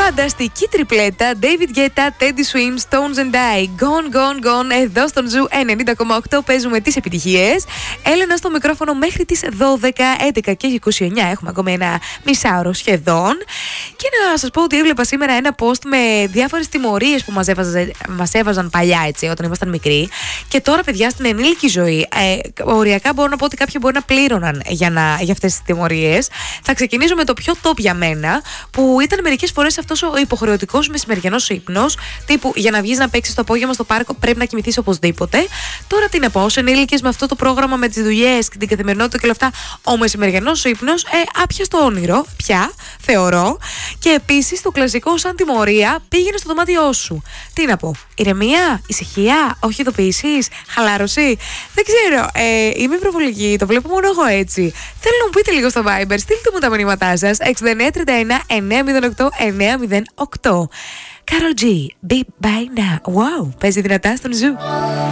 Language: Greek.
Φανταστική τριπλέτα. David Guetta, Teddy Swims, Stones and I. Gone, gone, gone. Εδώ στον Ζου 90,8 παίζουμε τις επιτυχίες. Έλενα στο μικρόφωνο μέχρι τις 12, 11 και 29. Έχουμε ακόμα ένα μισάωρο σχεδόν. Και να σας πω ότι έβλεπα σήμερα ένα post με διάφορες τιμωρίες που μας έβαζαν παλιά, έτσι, όταν ήμασταν μικροί. Και τώρα, παιδιά, στην ενήλικη ζωή, οριακά μπορώ να πω ότι κάποιοι μπορεί να πλήρωναν για αυτές τις τιμωρίες. Θα ξεκινήσω με το πιο top για μένα, που ήταν μερικές φορές αυτός ο υποχρεωτικός μεσημεριανός ύπνος. Τύπου για να βγεις να παίξεις το απόγευμα στο πάρκο πρέπει να κοιμηθείς οπωσδήποτε. Τώρα τι να πω, ως ενήλικες με αυτό το πρόγραμμα με τις δουλειές και την καθημερινότητα και όλα αυτά, ο μεσημεριανός ύπνος άπιαστο όνειρο πια, θεωρώ. Και επίσης το κλασικό σαν τιμωρία, πήγαινε στο δωμάτιό σου. Τι να πω, ηρεμία, ησυχία, όχι ειδοποιήσεις, χαλάρωση. Δεν ξέρω, είμαι προβολική, το βλέπω μόνο εγώ έτσι. Θέλω να μου πείτε λίγο στο Viber, στείλτε μου τα μηνύματά σας. 6931 908 908. Karol G, Be By Now. Wow, παίζει δυνατά στον Ζου.